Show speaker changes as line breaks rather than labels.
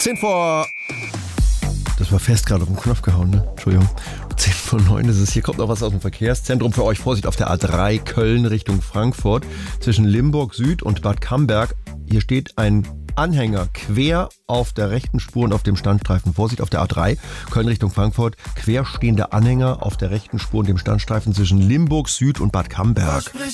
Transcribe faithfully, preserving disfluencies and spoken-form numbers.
zehn vor... Das war fest gerade auf den Knopf gehauen, ne? Entschuldigung. zehn vor neun ist es. Hier kommt noch was aus dem Verkehrszentrum für euch. Vorsicht auf der A drei Köln Richtung Frankfurt. Zwischen Limburg Süd und Bad Camberg. Hier steht ein Anhänger quer auf der rechten Spur und auf dem Standstreifen. Vorsicht auf der A drei Köln Richtung Frankfurt. Querstehende Anhänger auf der rechten Spur und dem Standstreifen zwischen Limburg Süd und Bad Camberg.